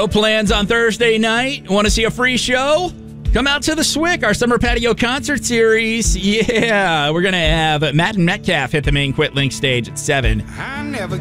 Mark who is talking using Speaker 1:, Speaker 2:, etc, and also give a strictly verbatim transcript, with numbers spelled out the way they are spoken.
Speaker 1: No plans on Thursday night? Want to see a free show? Come out to the S W I C, our summer patio concert series. Yeah, we're going to have Matt and Metcalf hit the main Quit Link stage at seven.
Speaker 2: I never